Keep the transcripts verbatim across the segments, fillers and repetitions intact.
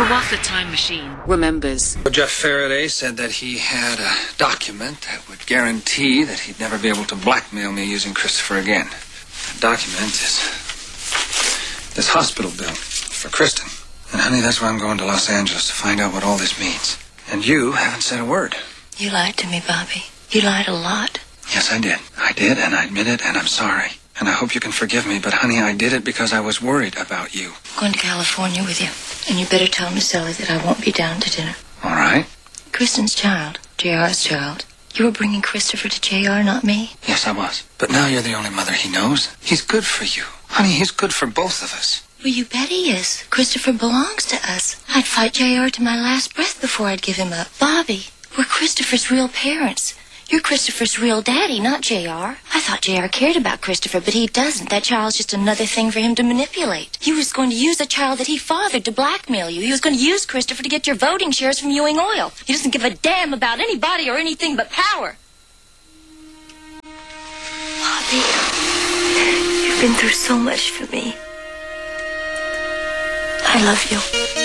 Kawafa Time Machine remembers. Jeff Faraday said that he had a document that would guarantee that he'd never be able to blackmail me using Christopher again. The document is this hospital bill for Kristen. And honey, that's why I'm going to Los Angeles, to find out what all this means. And you haven't said a word. You lied to me, Bobby. You lied a lot. Yes, I did. I did, and I admit it, and I'm sorry. And I hope you can forgive me, but honey, I did it because I was worried about you. I'm going to California with you. And you better tell Miss Ellie that I won't be down to dinner. All right. Kristen's child, J R's child. You were bringing Christopher to J R, not me? Yes, I was. But now you're the only mother he knows. He's good for you. Honey, he's good for both of us. Well, you bet he is. Christopher belongs to us. I'd fight J R to my last breath before I'd give him up. Bobby, we're Christopher's real parents. You're Christopher's real daddy, not J R. I thought J R cared about Christopher, but he doesn't. That child's just another thing for him to manipulate. He was going to use a child that he fathered to blackmail you. He was going to use Christopher to get your voting shares from Ewing Oil. He doesn't give a damn about anybody or anything but power. Bobby, you've been through so much for me. I love you.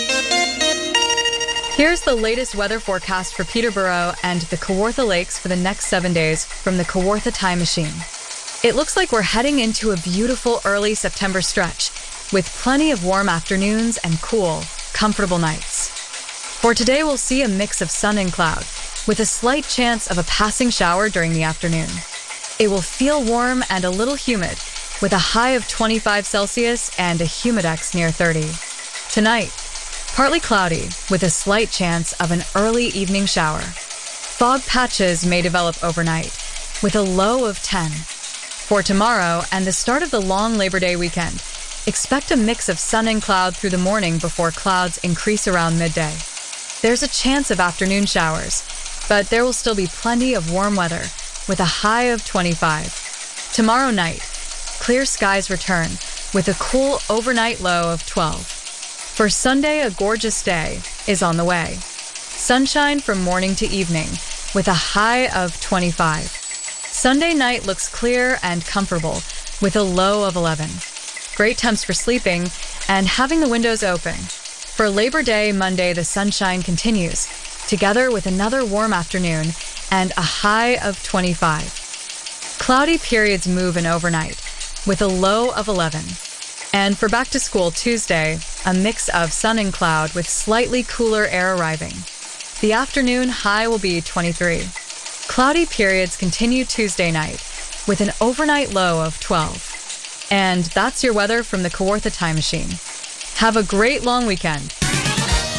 Here's the latest weather forecast for Peterborough and the Kawartha Lakes for the next seven days from the Kawartha Time Machine. It looks like we're heading into a beautiful early September stretch with plenty of warm afternoons and cool, comfortable nights. For today, we'll see a mix of sun and cloud with a slight chance of a passing shower during the afternoon. It will feel warm and a little humid with a high of twenty-five Celsius and a humidex near thirty. Tonight, partly cloudy with a slight chance of an early evening shower. Fog patches may develop overnight with a low of ten. For tomorrow and the start of the long Labor Day weekend, expect a mix of sun and cloud through the morning before clouds increase around midday. There's a chance of afternoon showers, but there will still be plenty of warm weather with a high of twenty-five. Tomorrow night, clear skies return with a cool overnight low of twelve. For Sunday, a gorgeous day is on the way. Sunshine from morning to evening with a high of twenty-five. Sunday night looks clear and comfortable with a low of eleven. Great temps for sleeping and having the windows open. For Labor Day, Monday, the sunshine continues, together with another warm afternoon and a high of twenty-five. Cloudy periods move in overnight with a low of eleven. And for back to school Tuesday, a mix of sun and cloud with slightly cooler air arriving. The afternoon high will be twenty-three. Cloudy periods continue Tuesday night with an overnight low of twelve. And that's your weather from the Kawartha Time Machine. Have a great long weekend.